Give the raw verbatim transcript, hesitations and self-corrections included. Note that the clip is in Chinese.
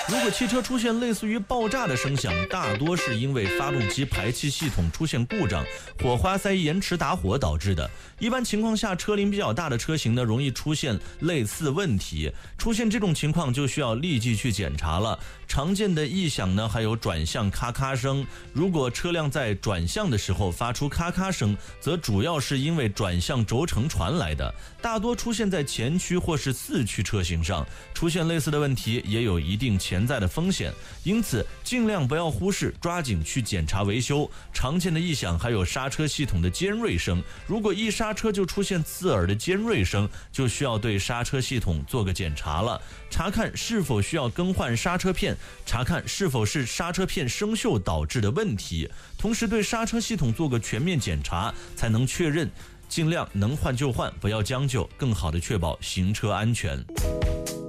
如果汽车出现类似于爆炸的声响，大多是因为发动机排气系统出现故障，火花塞延迟打火导致的。一般情况下，车龄比较大的车型呢，容易出现类似问题。出现这种情况就需要立即去检查了。常见的异响呢，还有转向咔咔声。如果车辆在转向的时候发出咔咔声，则主要是因为转向轴承传来的，大多出现在前驱或是四驱车型上。出现类似的问题也有一定潜在的风险，因此尽量不要忽视，抓紧去检查维修。常见的异响还有刹车系统的尖锐声，如果一刹车就出现刺耳的尖锐声，就需要对刹车系统做个检查了，查看是否需要更换刹车片，查看是否是刹车片生锈导致的问题，同时对刹车系统做个全面检查，才能确认，尽量能换就换，不要将就，更好的确保行车安全。